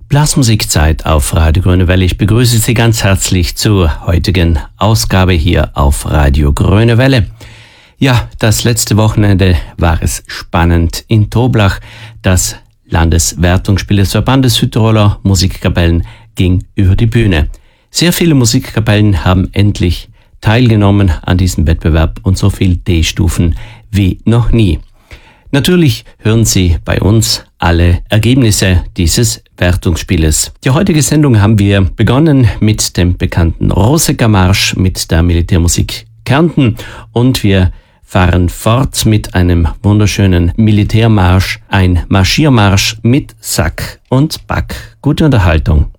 Blasmusikzeit auf Radio Grüne Welle. Ich begrüße Sie ganz herzlich zur heutigen Ausgabe hier auf Radio Grüne Welle. Ja, das letzte Wochenende war es spannend in Toblach. Das Landeswertungsspiel des Verbandes Südtiroler Musikkapellen ging über die Bühne. Sehr viele Musikkapellen haben endlich teilgenommen an diesem Wettbewerb und so viel D-Stufen wie noch nie. Natürlich hören Sie bei uns alle Ergebnisse dieses Wertungsspieles. Die heutige Sendung haben wir begonnen mit dem bekannten Rosecker-Marsch mit der Militärmusik Kärnten und wir fahren fort mit einem wunderschönen Militärmarsch, ein Marschiermarsch mit Sack und Back. Gute Unterhaltung.